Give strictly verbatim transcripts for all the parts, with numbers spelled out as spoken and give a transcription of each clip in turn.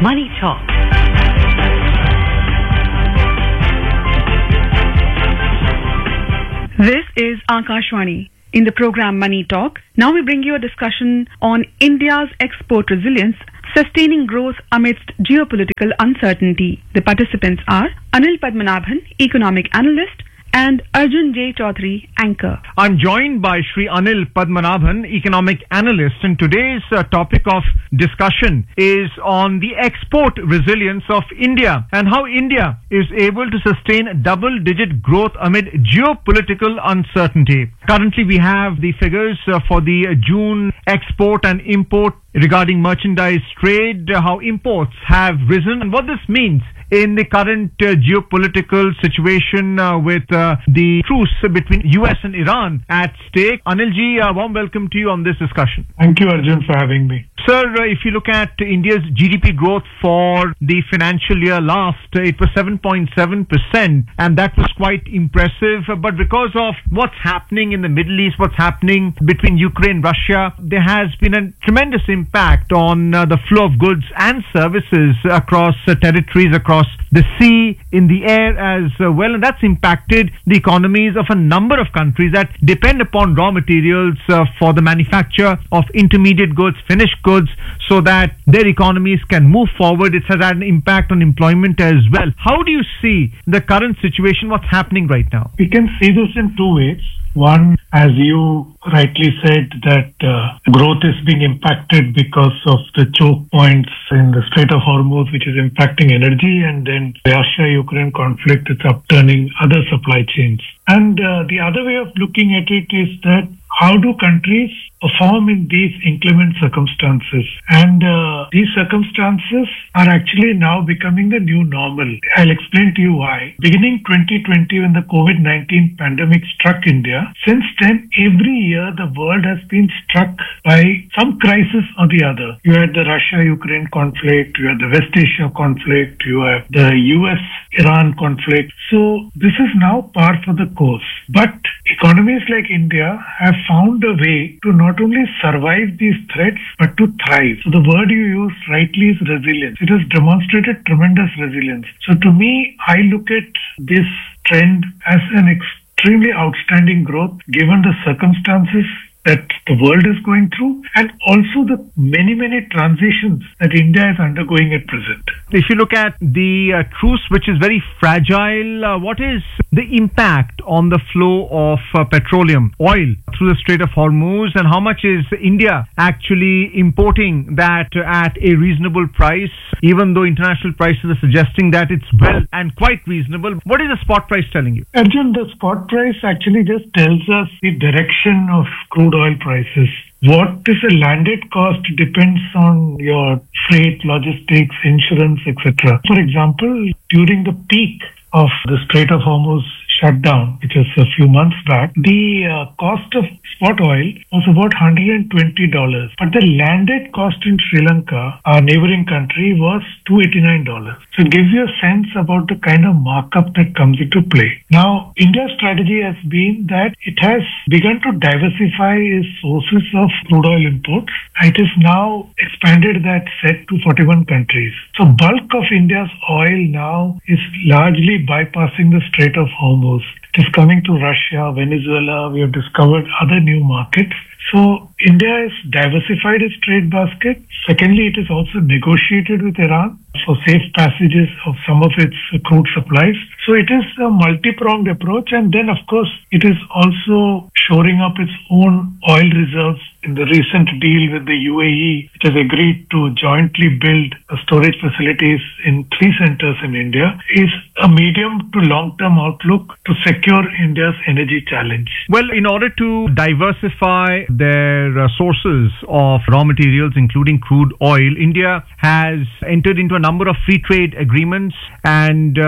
Money Talk. This is Akashwani. In the program Money Talk, now we bring you a discussion on India's export resilience, sustaining growth amidst geopolitical uncertainty. The participants are Anil Padmanabhan, economic analyst, and Arjun J. Chaudhary, anchor. I'm joined by Shri Anil Padmanabhan, economic analyst, and today's uh, topic of discussion is on the export resilience of India and how India is able to sustain double-digit growth amid geopolitical uncertainty. Currently, we have the figures uh, for the June export and import regarding merchandise trade, uh, how imports have risen, and what this means in the current uh, geopolitical situation uh, with uh, the truce between U S and Iran at stake. Anilji, a warm welcome to you on this discussion. Thank you, Arjun, for having me. Sir, uh, if you look at India's G D P growth for the financial year last, uh, it was seven point seven percent, and that was quite impressive. Uh, but because of what's happening in the Middle East, what's happening between Ukraine and Russia, there has been a tremendous impact on uh, the flow of goods and services across uh, territories, across the sea, in the air as uh, well, and that's impacted the economies of a number of countries that depend upon raw materials uh, for the manufacture of intermediate goods, finished goods, so that their economies can move forward. It has had an impact on employment as well. How do you see the current situation, what's happening right now? We can see this in two ways. One, as you rightly said, that uh, growth is being impacted because of the choke points in the Strait of Hormuz, which is impacting energy, and then the Russia-Ukraine conflict is upturning other supply chains. And uh, the other way of looking at it is that how do countries perform in these inclement circumstances? And uh, these circumstances are actually now becoming the new normal. I'll explain to you why. Beginning twenty twenty, when the COVID nineteen pandemic struck India, since then, every year the world has been struck by some crisis or the other. You had the Russia-Ukraine conflict, you had the West Asia conflict, you have the U S Iran conflict. So this is now par for the course. But economies like India have found a way to not only survive these threats, but to thrive. So the word you use rightly is resilience. It has demonstrated tremendous resilience. So to me, I look at this trend as an extremely outstanding growth given the circumstances that the world is going through, and also the many, many transitions that India is undergoing at present. If you look at the uh, truce, which is very fragile, uh, what is the impact on the flow of uh, petroleum, oil through the Strait of Hormuz, and how much is India actually importing that uh, at a reasonable price, even though international prices are suggesting that it's well and quite reasonable? What is the spot price telling you? Arjun, the spot price actually just tells us the direction of crude oil prices. What is the landed cost depends on your freight, logistics, insurance, et cetera. For example, during the peak of the Strait of Hormuz shutdown, which was a few months back, the uh, cost of spot oil was about one hundred twenty dollars. But the landed cost in Sri Lanka, our neighboring country, was two hundred eighty-nine dollars. So it gives you a sense about the kind of markup that comes into play. Now, India's strategy has been that it has begun to diversify its sources of crude oil imports. It has now expanded that set to forty-one countries. So bulk of India's oil now is largely bypassing the Strait of Hormuz. It is coming to Russia, Venezuela. We have discovered other new markets. So India has diversified its trade basket. Secondly, it has also negotiated with Iran for safe passages of some of its crude supplies. So it is a multi-pronged approach, and then of course it is also shoring up its own oil reserves in the recent deal with the U A E, which has agreed to jointly build storage facilities in three centers in India, is a medium to long-term outlook to secure India's energy challenge. Well, in order to diversify their uh, sources of raw materials, including crude oil, India has entered into a number of free trade agreements, and uh,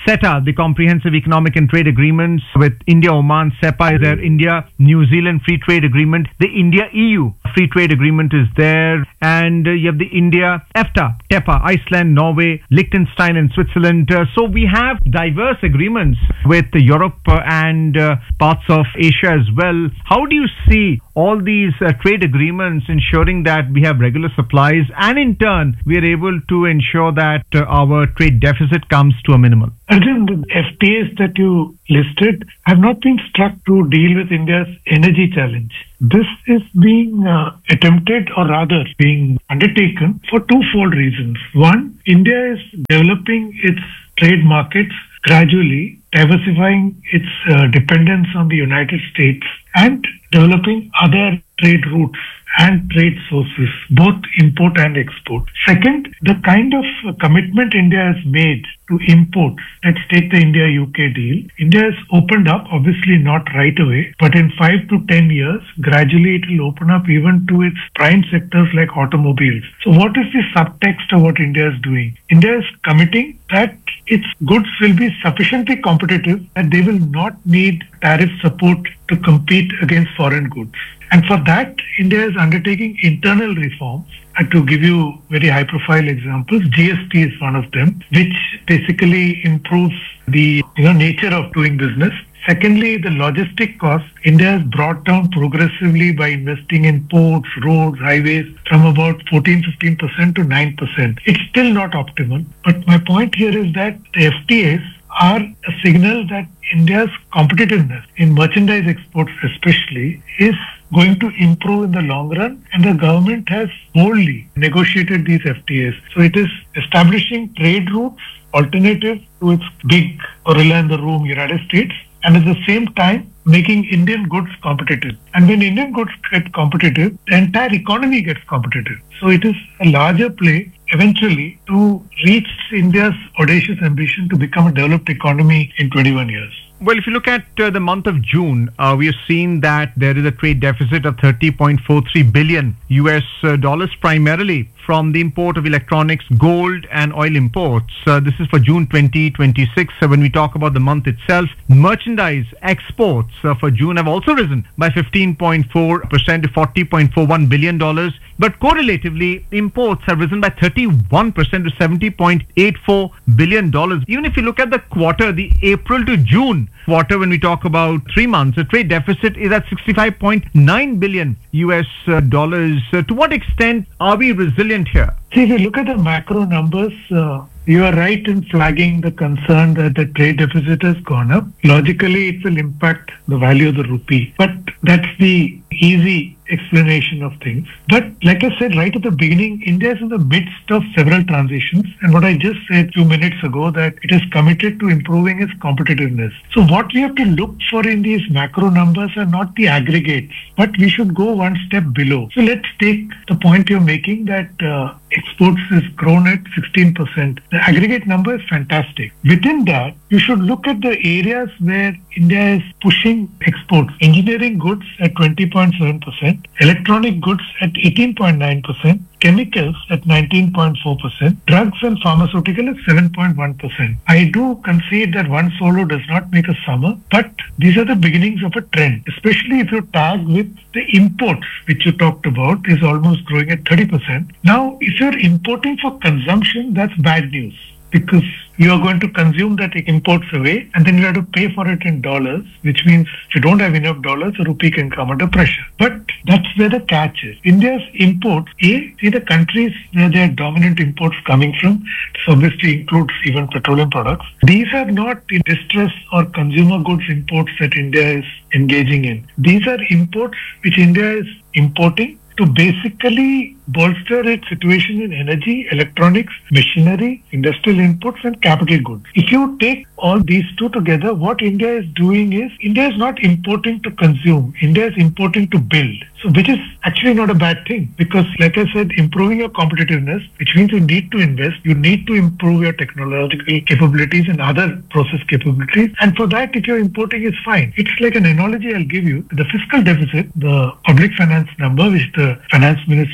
CETA, the Comprehensive Economic and Trade Agreements with India, Oman. CEPA is there. India, New Zealand Free Trade Agreement. The India-E U Free Trade Agreement is there. And uh, you have the India, EFTA, TEPA, Iceland, Norway, Liechtenstein and Switzerland. Uh, so we have diverse agreements with Europe uh, and uh, parts of Asia as well. How do you see all these uh, trade agreements ensuring that we have regular supplies and in turn we are able to ensure that uh, our trade deficit comes to a minimum? Arjun, the F T As that you listed have not been struck to deal with India's energy challenge. This is being uh, attempted or rather being undertaken for twofold reasons. One, India is developing its trade markets gradually, diversifying its uh, dependence on the United States and developing other trade routes and trade sources, both import and export. Second, the kind of commitment India has made to imports. Let's take the India-U K deal. India has opened up, obviously not right away, but in five to ten years, gradually it will open up even to its prime sectors like automobiles. So what is the subtext of what India is doing? India is committing that its goods will be sufficiently competitive that they will not need tariff support to compete against foreign goods. And for that, India is undertaking internal reforms. And to give you very high-profile examples, G S T is one of them, which basically improves the you know, nature of doing business. Secondly, the logistic costs, India has brought down progressively by investing in ports, roads, highways from about fourteen to fifteen percent to nine percent. It's still not optimal. But my point here is that the F T As are a signal that India's competitiveness in merchandise exports especially is going to improve in the long run, and the government has boldly negotiated these F T As. So it is establishing trade routes alternative to its big gorilla in the room, United States, and at the same time making Indian goods competitive. And when Indian goods get competitive, the entire economy gets competitive. So it is a larger play eventually to reach India's audacious ambition to become a developed economy in twenty-one years. Well, if you look at uh, the month of June, uh, we have seen that there is a trade deficit of thirty point four three billion U S uh, dollars, primarily from the import of electronics, gold and oil imports. Uh, this is for June twenty twenty-six. Uh, when we talk about the month itself, merchandise exports uh, for June have also risen by fifteen point four percent to forty point four one billion dollars. But correlatively, imports have risen by thirty-one percent to seventy point eight four billion dollars. Even if you look at the quarter, the April to June quarter, when we talk about three months, the trade deficit is at sixty-five point nine billion U S uh, dollars. Uh, to what extent are we resilient here? See, if you look at the macro numbers, uh, you are right in flagging the concern that the trade deficit has gone up. Logically, it will impact the value of the rupee. But that's the easy explanation of things. But like I said right at the beginning, India is in the midst of several transitions. And what I just said a few minutes ago, that it is committed to improving its competitiveness. So what we have to look for in these macro numbers are not the aggregates, but we should go one step below. So let's take the point you're making that uh, exports has grown at sixteen percent. The aggregate number is fantastic. Within that, you should look at the areas where India is pushing exports. Engineering goods at twenty point seven percent, electronic goods at eighteen point nine percent, chemicals at nineteen point four percent, drugs and pharmaceutical at seven point one percent. I do concede that one solo does not make a summer, but these are the beginnings of a trend, especially if you tag with the imports, which you talked about, is almost growing at thirty percent. Now, if you're importing for consumption, that's bad news, because you are going to consume that imports away and then you have to pay for it in dollars, which means if you don't have enough dollars, the rupee can come under pressure. But that's where the catch is. India's imports, A, see the countries where there are dominant imports coming from, this obviously includes even petroleum products. These are not in distress or consumer goods imports that India is engaging in. These are imports which India is importing to basically bolster its situation in energy, electronics, machinery, industrial inputs and capital goods. If you take all these two together, what India is doing is, India is not importing to consume, India is importing to build. So which is actually not a bad thing, because like I said, improving your competitiveness, which means you need to invest, you need to improve your technological capabilities and other process capabilities. And for that, if you're importing, is fine. It's like an analogy I'll give you. The fiscal deficit, the public finance number, which the finance ministry puts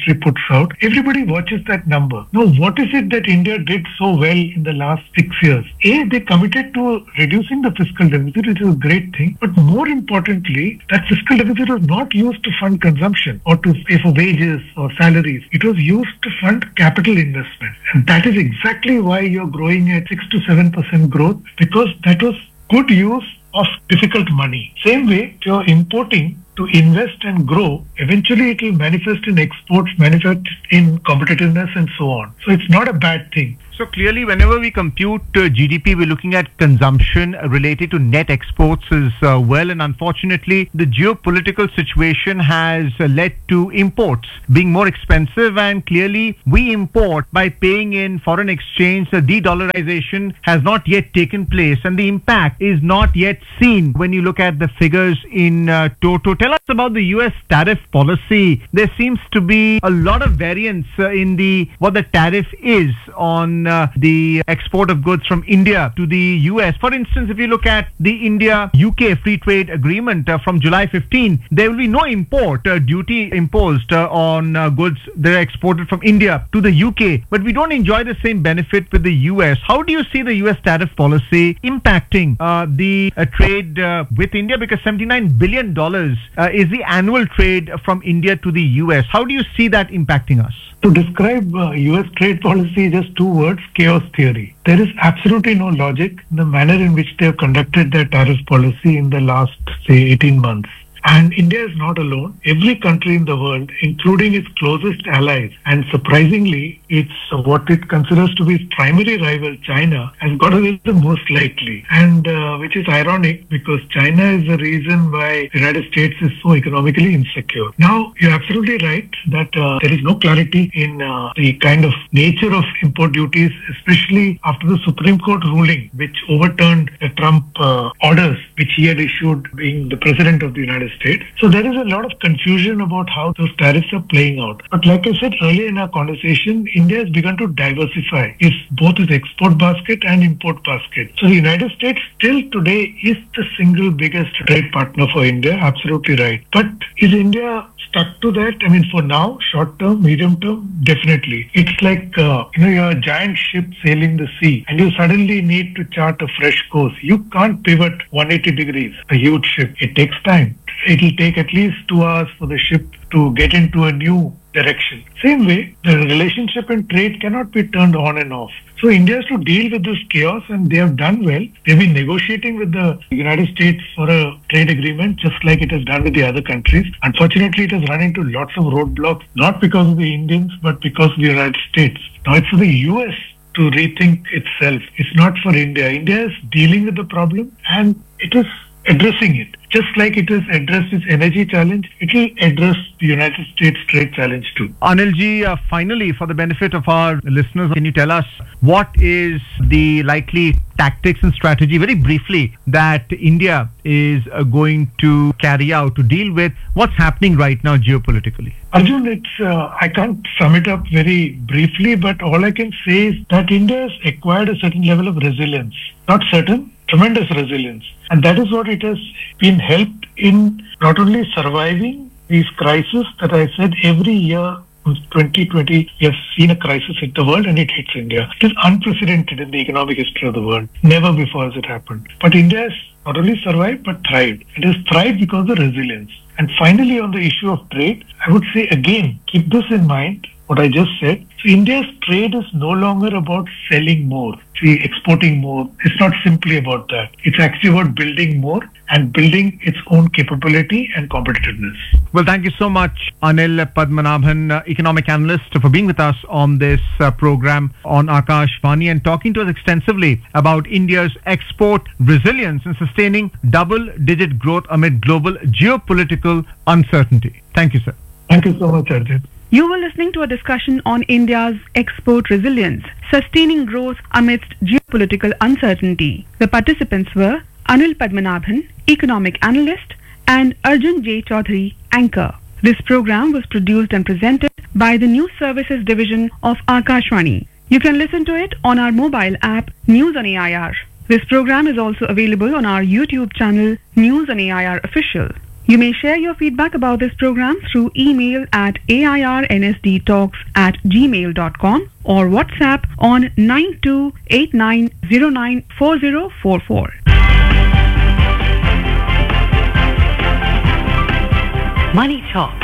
out, everybody watches that number. Now, what is it that India did so well in the last six years? A, they committed to reducing the fiscal deficit, which is a great thing. But more importantly, that fiscal deficit was not used to fund consumption or to pay for wages or salaries. It was used to fund capital investment. And that is exactly why you're growing at six to seven percent growth, because that was good use of difficult money. Same way, if you're importing to invest and grow, eventually it will manifest in exports, manifest in competitiveness and so on. So it's not a bad thing. So clearly, whenever we compute uh, G D P, we're looking at consumption related to net exports as uh, well. And unfortunately, the geopolitical situation has uh, led to imports being more expensive. And clearly, we import by paying in foreign exchange. The de-dollarization has not yet taken place, and the impact is not yet seen when you look at the figures in uh, total. Tell us about the U S tariff policy. There seems to be a lot of variance uh, in the what the tariff is on uh, the export of goods from India to the U S. For instance, if you look at the India-U K Free Trade Agreement uh, from July fifteenth, there will be no import uh, duty imposed uh, on uh, goods that are exported from India to the U K. But we don't enjoy the same benefit with the U S. How do you see the U S tariff policy impacting uh, the uh, trade uh, with India? Because seventy-nine billion dollars uh, is the annual trade from India to the U S. How do you see that impacting us? To describe uh, U S trade policy, just two words: chaos theory. There is absolutely no logic in the manner in which they have conducted their tariff policy in the last, say, eighteen months. And India is not alone. Every country in the world, including its closest allies, and surprisingly, it's what it considers to be its primary rival, China, has got away the most lightly. And uh, which is ironic, because China is the reason why the United States is so economically insecure. Now, you're absolutely right that uh, there is no clarity in uh, the kind of nature of import duties, especially after the Supreme Court ruling, which overturned the Trump uh, orders, which he had issued being the president of the United States. States. So there is a lot of confusion about how those tariffs are playing out. But like I said earlier in our conversation, India has begun to diversify its both its export basket and import basket. So the United States still today is the single biggest trade partner for India. Absolutely right. But is India stuck to that? I mean, for now, short term, medium term, definitely. It's like, uh, you know, you're a giant ship sailing the sea and you suddenly need to chart a fresh course. You can't pivot one hundred eighty degrees, a huge ship. It takes time. It'll take at least two hours for the ship to get into a new direction. Same way, the relationship in trade cannot be turned on and off. So India has to deal with this chaos, and they have done well. They've been negotiating with the United States for a trade agreement, just like it has done with the other countries. Unfortunately, it has run into lots of roadblocks, not because of the Indians, but because of the United States. Now it's for the U S to rethink itself. It's not for India. India is dealing with the problem, and it is addressing it. Just like it has addressed its energy challenge, it will address the United States trade challenge too. Anilji, uh, finally, for the benefit of our listeners, can you tell us what is the likely tactics and strategy, very briefly, that India is uh, going to carry out to deal with what's happening right now geopolitically? Arjun, it's uh, I can't sum it up very briefly, but all I can say is that India has acquired a certain level of resilience. Not certain, tremendous resilience. And that is what it has been helped in not only surviving these crises that I said every year in twenty twenty, we have seen a crisis hit the world and it hits India. It is unprecedented in the economic history of the world. Never before has it happened. But India has not only survived but thrived. It has thrived because of resilience. And finally, on the issue of trade, I would say again, keep this in mind, what I just said. So India's trade is no longer about selling more, see, exporting more. It's not simply about that. It's actually about building more and building its own capability and competitiveness. Well, thank you so much, Anil Padmanabhan, uh, economic analyst, for being with us on this uh, program on Akashvani and talking to us extensively about India's export resilience and sustaining double-digit growth amid global geopolitical uncertainty. Thank you, sir. Thank you so much, Arjun. You were listening to a discussion on India's export resilience, sustaining growth amidst geopolitical uncertainty. The participants were Anil Padmanabhan, economic analyst, and Arjun J. Chaudhary, anchor. This program was produced and presented by the News Services Division of Akashvani. You can listen to it on our mobile app, News on A I R. This program is also available on our YouTube channel, News on A I R Official. You may share your feedback about this program through email at airnsdtalks at gmail dot com or WhatsApp on nine two eight nine zero nine four zero four four. Money Talk.